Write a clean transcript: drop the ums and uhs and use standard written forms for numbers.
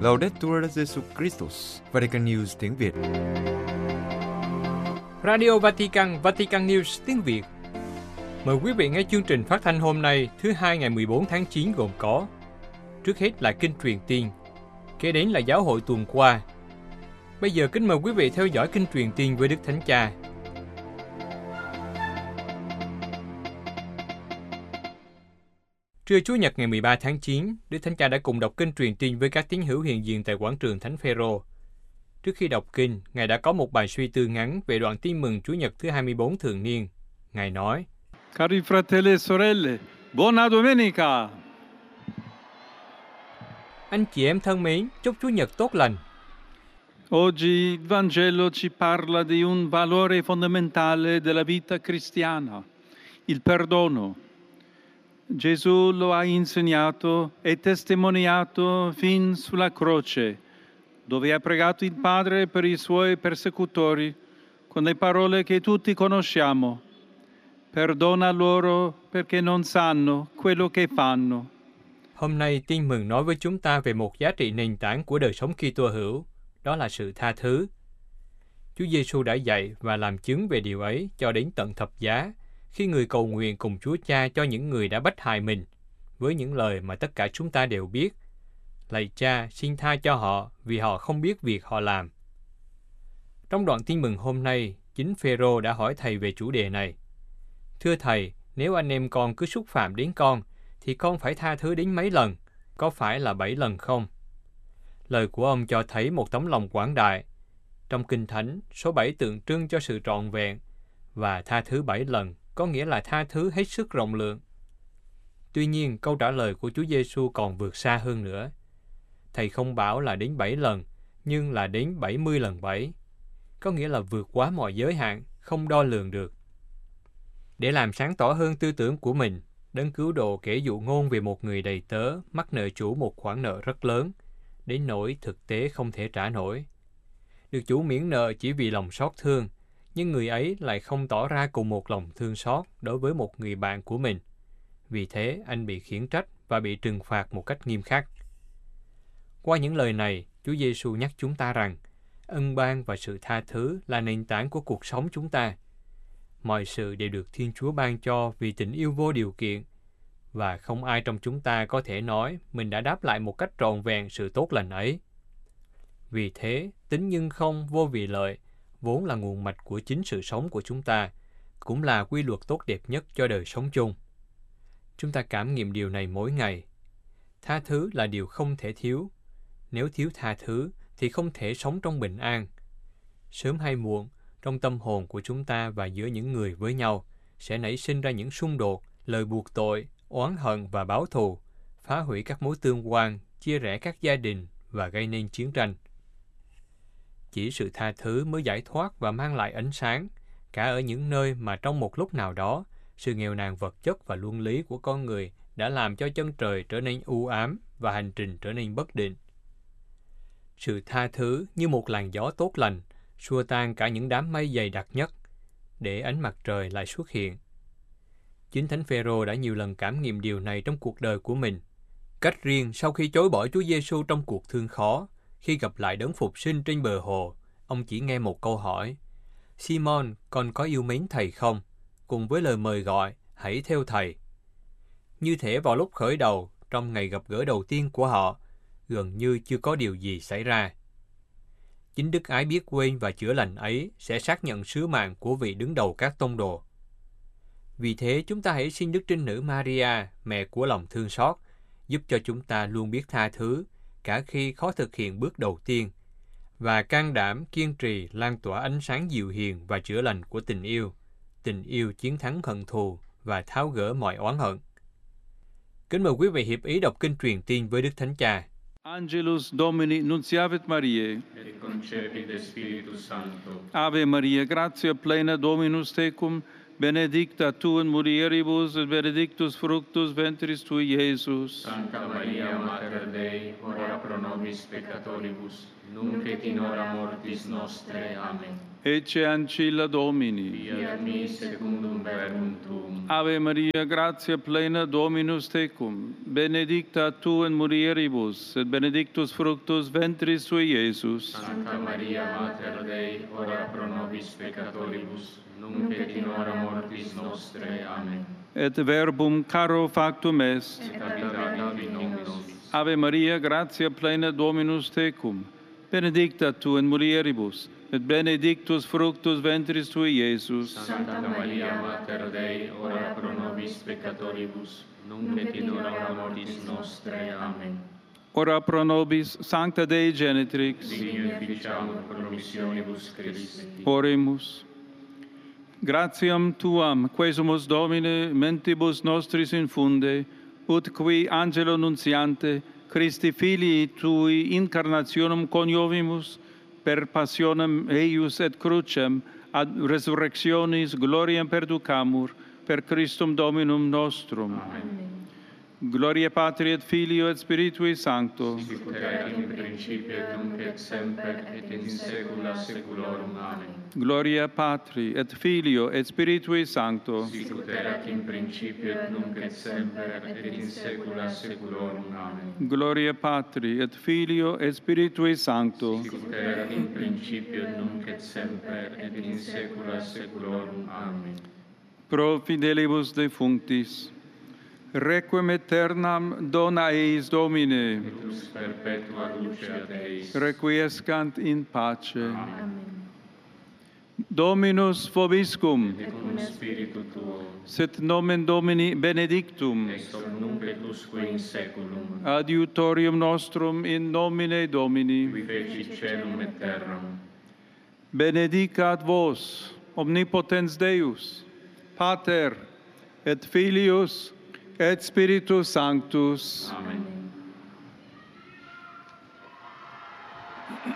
Laudetur Jesus Christus, Vatican News tiếng Việt. Radio Vatican, Vatican News tiếng Việt. Mời quý vị nghe chương trình phát thanh hôm nay, thứ Hai ngày 14 tháng 9 gồm có: trước hết là kinh truyền tiên, kế đến là giáo hội tuần qua. Bây giờ kính mời quý vị theo dõi kinh truyền tiên với Đức Thánh Cha. Trưa Chủ nhật ngày 13 tháng 9, Đức Thánh Cha đã cùng đọc kinh truyền tin với các tín hữu hiện diện tại quảng trường Thánh Phêrô. Trước khi đọc kinh, Ngài đã có một bài suy tư ngắn về đoạn tin mừng Chủ nhật thứ 24 thường niên. Ngài nói: Cari fratelli e sorelle, buona domenica! Anh chị em thân mến, chúc Chủ nhật tốt lành. Oggi il Vangelo ci parla di un valore fondamentale della vita cristiana, il perdono. Gesù lo ha insegnato e testimoniato fin sulla croce, dove ha pregato il Padre per i suoi persecutori con le parole che tutti conosciamo. Perdona loro perché non sanno quello che fanno. Hôm nay tin mừng nói với chúng ta về một giá trị nền tảng của đời sống Kitô hữu, đó là sự tha thứ. Chúa Giêsu đã dạy và làm chứng về điều ấy cho đến tận thập giá, khi người cầu nguyện cùng Chúa Cha cho những người đã bách hại mình, với những lời mà tất cả chúng ta đều biết: lạy Cha, xin tha cho họ vì họ không biết việc họ làm. Trong đoạn tin mừng hôm nay, chính Phêrô đã hỏi thầy về chủ đề này. Thưa thầy, nếu anh em con cứ xúc phạm đến con, thì con phải tha thứ đến mấy lần? Có phải là 7 lần không? Lời của ông cho thấy một tấm lòng quảng đại. Trong Kinh Thánh, số 7 tượng trưng cho sự trọn vẹn, và tha thứ 7 lần có nghĩa là tha thứ hết sức rộng lượng. Tuy nhiên, câu trả lời của Chúa Giêsu còn vượt xa hơn nữa. Thầy không bảo là đến 7 lần, nhưng là đến 70 lần 7. Có nghĩa là vượt quá mọi giới hạn, không đo lường được. Để làm sáng tỏ hơn tư tưởng của mình, Đấng Cứu Độ kể dụ ngôn về một người đầy tớ mắc nợ chủ một khoản nợ rất lớn, đến nỗi thực tế không thể trả nổi. Được chủ miễn nợ chỉ vì lòng xót thương, nhưng người ấy lại không tỏ ra cùng một lòng thương xót đối với một người bạn của mình. Vì thế, anh bị khiển trách và bị trừng phạt một cách nghiêm khắc. Qua những lời này, Chúa Giêsu nhắc chúng ta rằng ân ban và sự tha thứ là nền tảng của cuộc sống chúng ta. Mọi sự đều được Thiên Chúa ban cho vì tình yêu vô điều kiện, và không ai trong chúng ta có thể nói mình đã đáp lại một cách trọn vẹn sự tốt lành ấy. Vì thế, tính nhưng không vô vị lợi, vốn là nguồn mạch của chính sự sống của chúng ta, cũng là quy luật tốt đẹp nhất cho đời sống chung. Chúng ta cảm nghiệm điều này mỗi ngày. Tha thứ là điều không thể thiếu. Nếu thiếu tha thứ, thì không thể sống trong bình an. Sớm hay muộn, trong tâm hồn của chúng ta và giữa những người với nhau, sẽ nảy sinh ra những xung đột, lời buộc tội, oán hận và báo thù, phá hủy các mối tương quan, chia rẽ các gia đình và gây nên chiến tranh. Chỉ sự tha thứ mới giải thoát và mang lại ánh sáng, cả ở những nơi mà trong một lúc nào đó, sự nghèo nàn vật chất và luân lý của con người đã làm cho chân trời trở nên u ám và hành trình trở nên bất định. Sự tha thứ như một làn gió tốt lành, xua tan cả những đám mây dày đặc nhất, để ánh mặt trời lại xuất hiện. Chính Thánh Phêrô đã nhiều lần cảm nghiệm điều này trong cuộc đời của mình. Cách riêng sau khi chối bỏ Chúa Giêsu trong cuộc thương khó, khi gặp lại Đấng Phục Sinh trên bờ hồ, ông chỉ nghe một câu hỏi: Simon, con có yêu mến thầy không? Cùng với lời mời gọi, hãy theo thầy. Như thể vào lúc khởi đầu, trong ngày gặp gỡ đầu tiên của họ, gần như chưa có điều gì xảy ra. Chính đức ái biết quên và chữa lành ấy sẽ xác nhận sứ mạng của vị đứng đầu các tông đồ. Vì thế, chúng ta hãy xin Đức Trinh Nữ Maria, mẹ của lòng thương xót, giúp cho chúng ta luôn biết tha thứ, cả khi khó thực hiện bước đầu tiên, và can đảm kiên trì lan tỏa ánh sáng dịu hiền và chữa lành của tình yêu chiến thắng hận thù và tháo gỡ mọi oán hận. Kính mời quý vị hiệp ý đọc kinh truyền tin với Đức Thánh Cha. Angelus Domini nunciavit Mariae, et concepit de Spiritus Sancto. Ave Maria, gratia plena Dominus tecum, benedicta tu in mulieribus, et benedictus fructus ventris tui, Iesus. Santa Maria, Mater Dei, ora pro nobis peccatoribus, nunc et in hora mortis nostre. Amen. Ecce ancilla Domini. Fiat mi secundum verbum tuum. Ave Maria, gratia plena, Dominus tecum, benedicta tu in mulieribus, et benedictus fructus ventris tui, Iesus. Santa Maria, Mater Dei, ora pro nobis peccatoribus, nunc et in hora mortis nostre. Amen. Et verbum caro factum est. Et habitavit in nobis. Ave Maria, gratia plena, Dominus tecum, benedicta tu in mulieribus, et benedictus fructus ventris tui, Iesus. Santa Maria, Mater Dei, ora pro nobis peccatoribus, nunc et in hora mortis nostre. Amen. Ora pro nobis, Sancta Dei Genitrix. Dignum ficiamur promissionibus Christi. Oremus. Gratiam tuam, quesumus Domine, mentibus nostris infunde, ut qui angelo nuntiante, Christi filii tui incarnationem coniovimus, per passionem eius et crucem, ad resurrectionis gloriam perducamur, per Christum Dominum nostrum. Amen. Gloria Patri et Filio et Spiritui Sancto. Sicut erat in principio et nunc et semper et in saecula saeculorum. Amen. Gloria Patri et Filio et Spiritui Sancto. Sicut erat in principio et nunc et semper et in saecula saeculorum. Amen. Gloria Patri et Filio et Spiritui Sancto. Sicut erat in principio et nunc et semper et in saecula saeculorum. Amen. Pro fidelibus defunctis, requiem aeternam dona eis Domine, Lux perpetua luceat eis. requiescant in pace. Amen. Dominus vobiscum, Et cum spiritu tuo, sit nomen Domini benedictum, ex hoc nunc et usque in saeculum, adiutorium nostrum in nomine Domini. qui fecit caelum et terram. Benedicat vos, omnipotens Deus, Pater et Filius et Spiritus Sanctus. Amen.